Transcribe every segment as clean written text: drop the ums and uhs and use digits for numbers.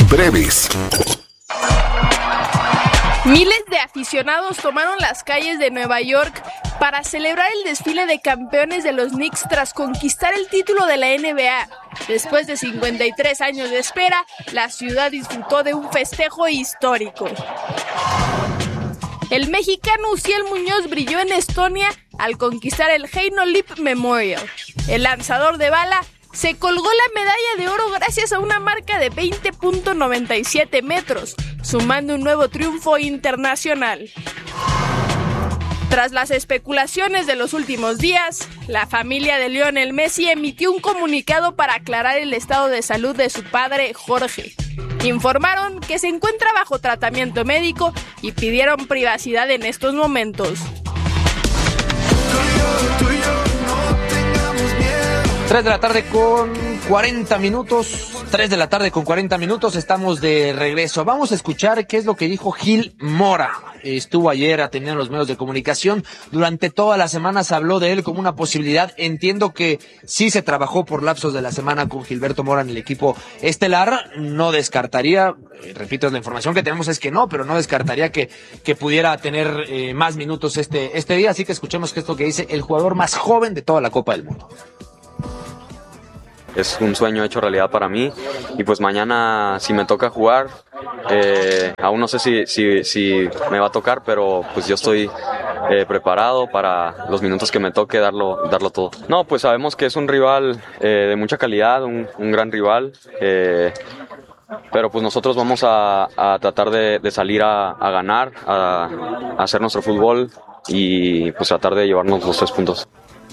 breves. Miles de aficionados tomaron las calles de Nueva York para celebrar el desfile de campeones de los Knicks tras conquistar el título de la NBA. Después de 53 años de espera, la ciudad disfrutó de un festejo histórico. El mexicano Uziel Muñoz brilló en Estonia al conquistar el Heino Lip Memorial. El lanzador de bala se colgó la medalla de oro gracias a una marca de 20.97 metros, sumando un nuevo triunfo internacional. Tras las especulaciones de los últimos días, la familia de Lionel Messi emitió un comunicado para aclarar el estado de salud de su padre Jorge. Informaron que se encuentra bajo tratamiento médico y pidieron privacidad en estos momentos. 3 de la tarde con 40 minutos. 3 de la tarde con 40 minutos. Estamos de regreso. Vamos a escuchar qué es lo que dijo Gil Mora. Estuvo ayer atendiendo a los medios de comunicación. Durante toda la semana se habló de él como una posibilidad. Entiendo que sí se trabajó por lapsos de la semana con Gilberto Mora en el equipo estelar. No descartaría, repito, la información que tenemos es que no, pero no descartaría que pudiera tener más minutos este día. Así que escuchemos qué es lo que dice el jugador más joven de toda la Copa del Mundo. Es un sueño hecho realidad para mí y pues mañana si me toca jugar, aún no sé si me va a tocar, pero pues yo estoy preparado para los minutos que me toque darlo todo. No, pues sabemos que es un rival de mucha calidad, un gran rival, pero pues nosotros vamos a tratar de salir a ganar, a hacer nuestro fútbol y pues tratar de llevarnos los 3 puntos.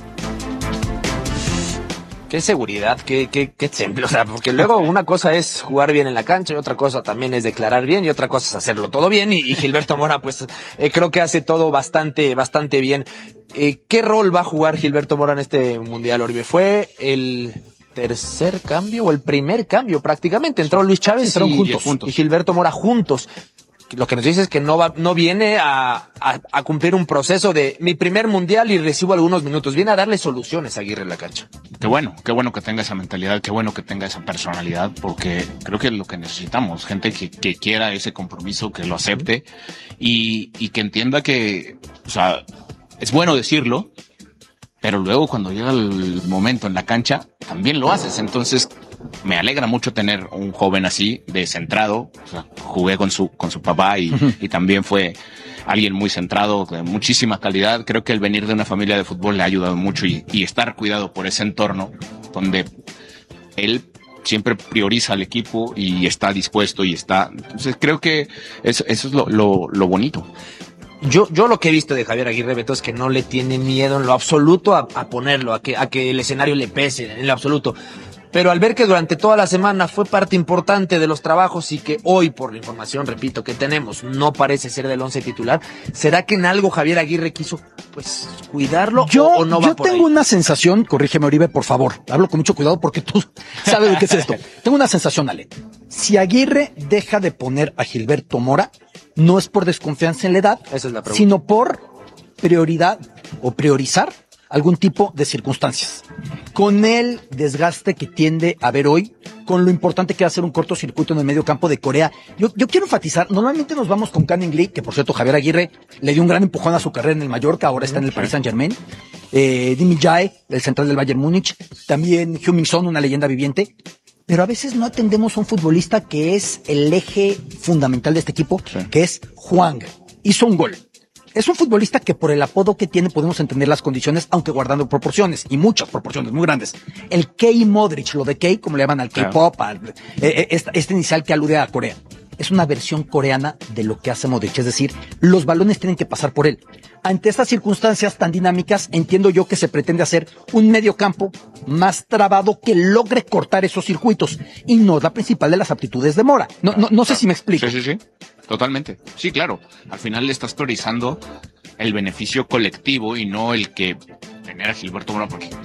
Qué seguridad, qué temple, o sea, porque luego una cosa es jugar bien en la cancha y otra cosa también es declarar bien y otra cosa es hacerlo todo bien y Gilberto Mora pues creo que hace todo bastante bien. ¿Qué rol va a jugar Gilberto Mora en este Mundial, Oribe? ¿Fue el tercer cambio o el primer cambio prácticamente? Entró Luis Chávez y Gilberto Mora juntos. Lo que nos dice es que no viene a cumplir un proceso de mi primer mundial y recibo algunos minutos. Viene a darle soluciones a Aguirre en la cancha. Qué bueno que tenga esa mentalidad, qué bueno que tenga esa personalidad, porque creo que es lo que necesitamos. Gente que quiera ese compromiso, que lo acepte y que entienda que, o sea, es bueno decirlo, pero luego cuando llega el momento en la cancha, también lo haces. Entonces, me alegra mucho tener un joven así, centrado. O sea, jugué con su papá y también fue alguien muy centrado, de muchísima calidad. Creo que el venir de una familia de fútbol le ha ayudado mucho y estar cuidado por ese entorno donde él siempre prioriza al equipo y está dispuesto y está. Entonces creo que eso es lo bonito. Yo lo que he visto de Javier Aguirre, Beto, es que no le tiene miedo en lo absoluto a ponerlo, a que el escenario le pese, en lo absoluto. Pero al ver que durante toda la semana fue parte importante de los trabajos y que hoy, por la información, repito, que tenemos, no parece ser del 11 titular, ¿será que en algo Javier Aguirre quiso, pues, cuidarlo o no va por ahí? Yo tengo una sensación, corrígeme, Oribe, por favor, hablo con mucho cuidado porque tú sabes de qué es esto. Tengo una sensación, Ale. Si Aguirre deja de poner a Gilberto Mora, no es por desconfianza en la edad, esa es la pregunta, sino por prioridad o priorizar algún tipo de circunstancias. Con el desgaste que tiende a haber hoy, con lo importante que va a ser un cortocircuito en el medio campo de Corea, yo quiero enfatizar, normalmente nos vamos con Canning Lee, que por cierto Javier Aguirre le dio un gran empujón a su carrera en el Mallorca, ahora está en el Paris Saint-Germain, Dimi Jae, el central del Bayern Múnich, también Heung-min Son, una leyenda viviente, pero a veces no atendemos a un futbolista que es el eje fundamental de este equipo, que es Hwang. Hizo un gol. Es un futbolista que por el apodo que tiene podemos entender las condiciones, aunque guardando proporciones, y muchas proporciones muy grandes. El K Modric, lo de K, como le llaman al K-pop, este inicial que alude a Corea. Es una versión coreana de lo que hace Modric, es decir, los balones tienen que pasar por él. Ante estas circunstancias tan dinámicas, entiendo yo que se pretende hacer un mediocampo más trabado que logre cortar esos circuitos, y no es la principal de las aptitudes de Mora. No sé si me explico. Sí. Totalmente. Sí, claro. Al final le estás priorizando el beneficio colectivo y no el que tener a Gilberto Mora, porque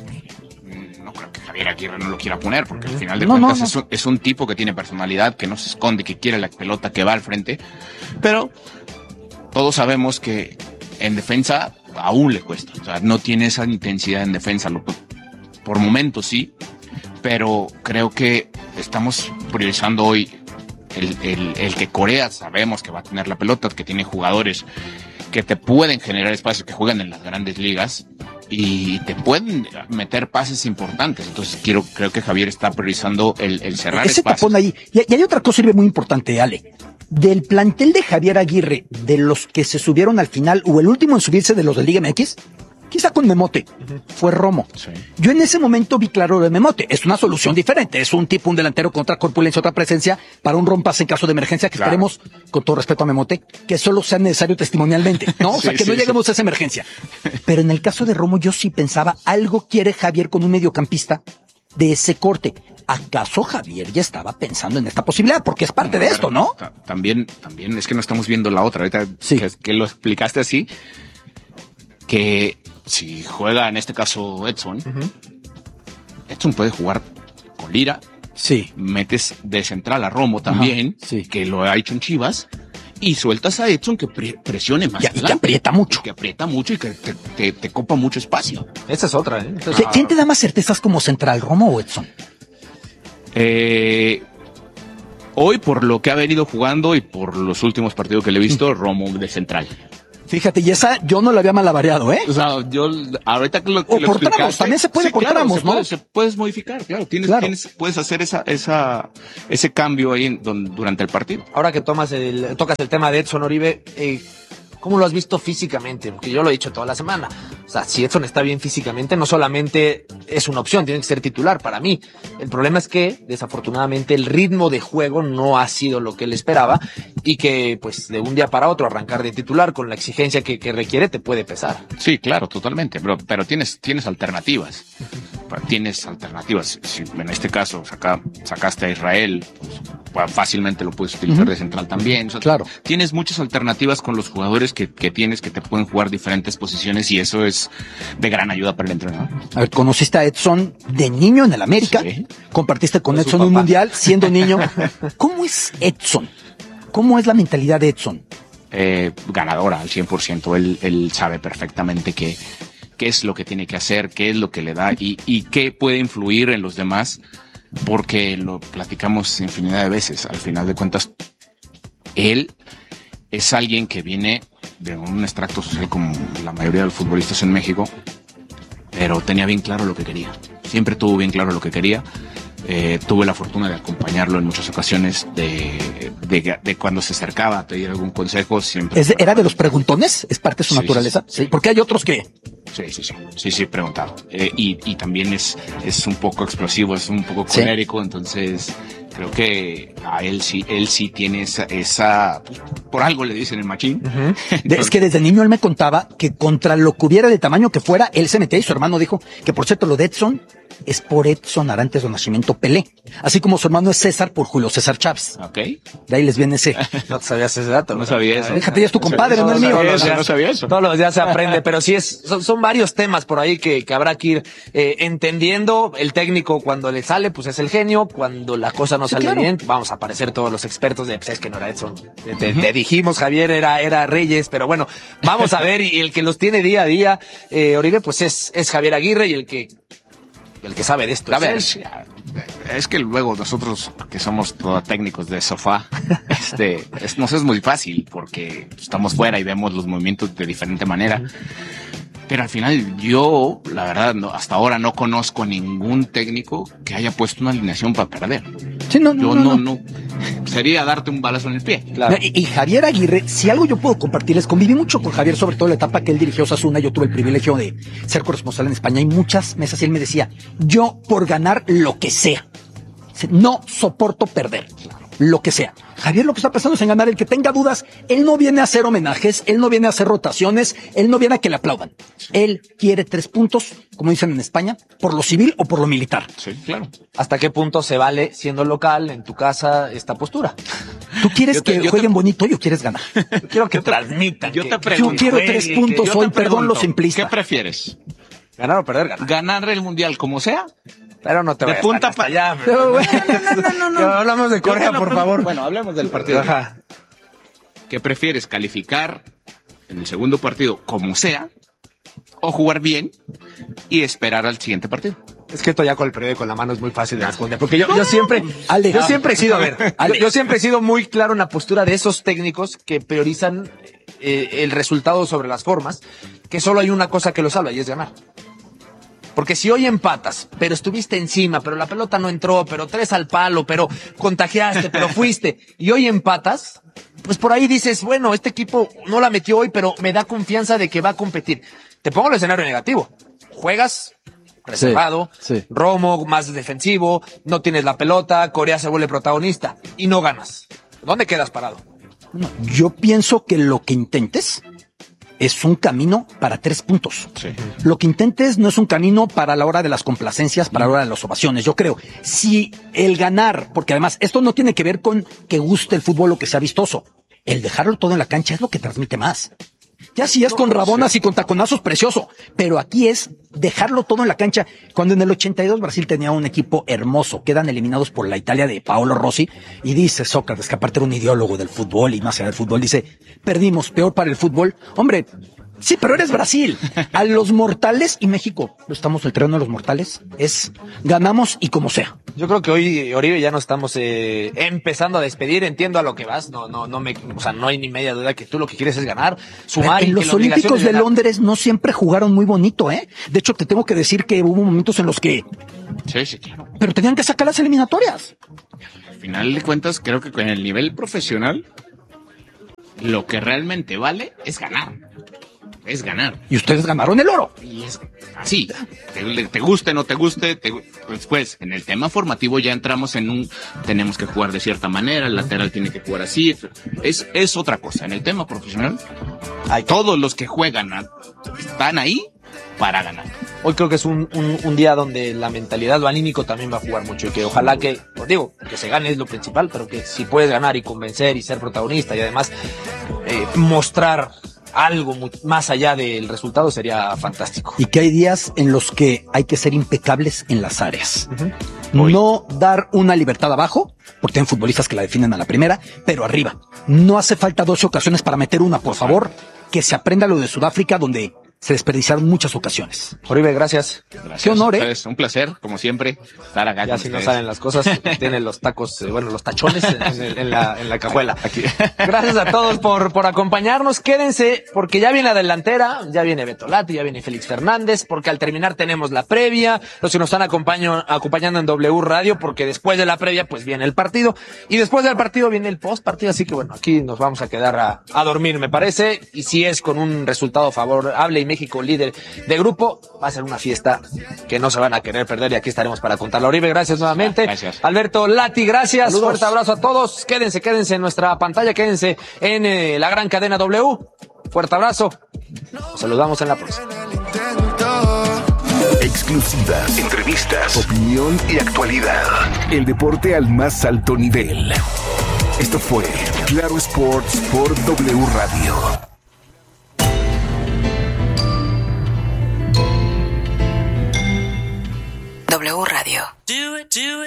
no creo que Javier Aguirre no lo quiera poner, porque al final de cuentas es un tipo que tiene personalidad, que no se esconde, que quiere la pelota, que va al frente. Pero todos sabemos que en defensa aún le cuesta. O sea, no tiene esa intensidad en defensa. Por momentos sí, pero creo que estamos priorizando hoy el que Corea sabemos que va a tener la pelota, que tiene jugadores que te pueden generar espacios, que juegan en las grandes ligas y te pueden meter pases importantes. Entonces creo que Javier está priorizando el cerrar ese espacios. tapón ahí. Y hay otra cosa muy importante, Ale. Del plantel de Javier Aguirre, de los que se subieron al final, o el último en subirse de los de Liga MX, quizá con Memote, fue Romo. Sí. Yo en ese momento vi claro lo de Memote. Es una solución diferente. Es un tipo, un delantero con otra corpulencia, otra presencia, para un rompase en caso de emergencia, que Claro. esperemos, con todo respeto a Memote, que solo sea necesario testimonialmente, ¿no? O sea, que no lleguemos a esa emergencia. Pero en el caso de Romo, yo sí pensaba, algo quiere Javier con un mediocampista de ese corte. ¿Acaso Javier ya estaba pensando en esta posibilidad? Porque es parte de esto, ¿no? También es que no estamos viendo la otra. Ahorita Sí. que lo explicaste así, que si juega en este caso Edson, Edson puede jugar con Lira, Sí. metes de central a Romo también, Ajá, sí. que lo ha hecho en Chivas, y sueltas a Edson que presione más Y que adelante. aprieta mucho. Que aprieta mucho y que te copa mucho espacio. Esa es otra, ¿eh? ¿Quién te da más certezas como central, Romo o Edson? Hoy, por lo que ha venido jugando y por los últimos partidos que le he visto, Romo de central. Fíjate, y esa yo no la había malabareado, ¿eh? O sea, yo, ahorita que lo O por tramos, explicaste, también se puede por claro, tramos, ¿no? puedes modificar, claro. Claro. Puedes hacer ese cambio ahí durante el partido. Ahora que tocas el tema de Edson Oribe, ¿cómo lo has visto físicamente? Porque yo lo he dicho toda la semana. O sea, si Edson está bien físicamente, no solamente es una opción, tiene que ser titular para mí. El problema es que, desafortunadamente, el ritmo de juego no ha sido lo que él esperaba y que, pues, de un día para otro arrancar de titular con la exigencia que requiere te puede pesar. Sí, claro, totalmente. Pero tienes alternativas. Tienes alternativas. Si en este caso sacaste a Israel, pues, fácilmente lo puedes utilizar de central también. O sea, Claro. Tienes muchas alternativas con los jugadores que tienes, que te pueden jugar diferentes posiciones, y eso es de gran ayuda para el entrenador. A ver, conociste a Edson de niño en el América, Sí. Compartiste con Con su Edson un papá. mundial siendo niño. ¿Cómo es Edson? ¿Cómo es la mentalidad de Edson? Ganadora al 100%. Él sabe perfectamente qué es lo que tiene que hacer, qué es lo que le da y qué puede influir en los demás, porque lo platicamos infinidad de veces. Al final de cuentas, él es alguien que viene de un extracto social como la mayoría de los futbolistas en México, pero tenía bien claro lo que quería. Siempre tuvo bien claro lo que quería. Tuve la fortuna de acompañarlo en muchas ocasiones, de cuando se acercaba a pedir algún consejo, siempre. ¿Era de los preguntones? ¿Es parte de su Sí, naturaleza? sí. Porque hay otros que... Sí, preguntado. Y también es un poco explosivo, es un poco Sí. colérico, entonces creo que a él sí tiene esa por algo le dicen el machín. Es que desde niño él me contaba que contra lo que hubiera de tamaño que fuera, él se metía, y su hermano dijo que, por cierto, lo de Edson es por Edson Arantes de Nacimiento Pelé, así como su hermano es César por Julio César Chávez. Ok. De ahí les viene ese. No te sabías ese dato. No sabía eso. Déjate, ya es tu compadre, no el mío. No sabía eso. Todos los días se aprende, pero sí son varios temas por ahí que habrá que ir entendiendo. El técnico, cuando le sale, pues es el genio. Cuando la cosa no sale claro. bien, vamos a aparecer todos los expertos de, pues es que no era Edson. Te dijimos, Javier, era Reyes, pero bueno, vamos a ver. Y el que los tiene día a día, Oribe, pues es Javier Aguirre, y el que sabe de esto A ver, es él. es que luego nosotros, que somos todos técnicos de sofá, nos es muy fácil porque estamos fuera y vemos los movimientos de diferente manera. Pero al final yo, la verdad, hasta ahora no conozco ningún técnico que haya puesto una alineación para perder. Sí, no. Sería darte un balazo en el pie. Claro. Y Javier Aguirre, si algo yo puedo compartirles, conviví mucho con Javier, sobre todo en la etapa que él dirigió Osasuna. Yo tuve el privilegio de ser corresponsal en España, y muchas mesas, y él me decía, yo por ganar lo que sea, no soporto perder, lo que sea. Javier lo que está pensando es en ganar. El que tenga dudas, él no viene a hacer homenajes, él no viene a hacer rotaciones, él no viene a que le aplaudan. Él quiere 3 puntos, como dicen en España, por lo civil o por lo militar. Sí, claro. ¿Hasta qué punto se vale, siendo local, en tu casa, esta postura? ¿Tú quieres Yo te- que yo te- jueguen bonito o quieres ganar? Yo quiero que transmitan. Yo que- te que pregunto. Yo quiero jueguen, 3 puntos Yo te hoy, perdón lo pregunto, simplista. ¿qué prefieres? Ganar o perder, ganar. ¿Ganar el mundial como sea? Pero no te De vayas punta hasta pa- allá. Pero, güey, Que hablamos de Corea, Yo te lo por pregunto. favor. Bueno, hablemos del partido. Ajá. ¿Qué prefieres, calificar en el segundo partido como sea, o jugar bien y esperar al siguiente partido? Es que esto ya con el periódico en la mano es muy fácil de responder, porque yo siempre he sido, yo siempre he sido muy claro en la postura de esos técnicos que priorizan el resultado sobre las formas, que solo hay una cosa que los salva y es ganar. Porque si hoy empatas, pero estuviste encima, pero la pelota no entró, pero 3 al palo, pero contagiaste, pero fuiste, y hoy empatas, pues por ahí dices, bueno, este equipo no la metió hoy, pero me da confianza de que va a competir. Te pongo el escenario negativo. Juegas reservado, sí. Romo más defensivo, no tienes la pelota, Corea se vuelve protagonista y no ganas. ¿Dónde quedas parado? No, yo pienso que lo que intentes es un camino para 3 puntos. Sí. Lo que intentes no es un camino para la hora de las complacencias, para la hora de las ovaciones. Yo creo, si el ganar, porque además esto no tiene que ver con que guste el fútbol o que sea vistoso, el dejarlo todo en la cancha es lo que transmite más. Ya si es con rabonas y con taconazos, precioso, pero aquí es dejarlo todo en la cancha. Cuando en el 82 Brasil tenía un equipo hermoso, quedan eliminados por la Italia de Paolo Rossi, y dice Sócrates, que aparte era un ideólogo del fútbol y más allá del fútbol, dice, perdimos, peor para el fútbol. Hombre, sí, pero eres Brasil. A los mortales, y México, estamos en el terreno de los mortales, es ganamos y como sea. Yo creo que hoy, Oribe, ya nos estamos empezando a despedir. Entiendo a lo que vas. O sea, no hay ni media duda que tú lo que quieres es ganar, sumar. En los Olímpicos de Londres no siempre jugaron muy bonito, ¿eh? De hecho, te tengo que decir que hubo momentos en los que... Sí, claro. Pero tenían que sacar las eliminatorias. Al final de cuentas, creo que con el nivel profesional, lo que realmente vale es ganar. Es ganar. Y ustedes ganaron el oro. Y es así. Te guste, no te guste. Después, en el tema formativo ya entramos tenemos que jugar de cierta manera, el lateral tiene que jugar así. Es otra cosa. En el tema profesional, todos los que juegan están ahí para ganar. Hoy creo que es un día donde la mentalidad, lo anímico también va a jugar mucho, y que ojalá que, pues digo, que se gane es lo principal, pero que si puedes ganar y convencer y ser protagonista y además mostrar algo más allá del resultado sería fantástico. Y que hay días en los que hay que ser impecables en las áreas. Uh-huh. No dar una libertad abajo, porque tienen futbolistas que la definen a la primera, pero arriba. No hace falta 12 ocasiones para meter una, por favor. Que se aprenda lo de Sudáfrica, donde se desperdiciaron muchas ocasiones. Oribe, gracias. Qué honor, ¿eh? Un placer, como siempre, estar acá. Ya si no salen las cosas, tienen los tacos, los tachones en la cajuela. Aquí. Gracias a todos por acompañarnos. Quédense, porque ya viene la delantera, ya viene Beto Lati, ya viene Félix Fernández, porque al terminar tenemos la previa, los que nos están acompañando en W Radio, porque después de la previa, pues viene el partido, y después del partido viene el post partido, así que bueno, aquí nos vamos a quedar a dormir, me parece, y si es con un resultado favorable y México líder de grupo, va a ser una fiesta que no se van a querer perder, y aquí estaremos para contarla. Oribe, gracias nuevamente. Gracias. Alberto Lati, gracias. Saludos. Fuerte abrazo a todos. Quédense en nuestra pantalla, quédense en la gran cadena W. Fuerte abrazo. Nos saludamos en la próxima. Exclusivas, entrevistas, opinión y actualidad. El deporte al más alto nivel. Esto fue Claro Sports por W Radio. W Radio.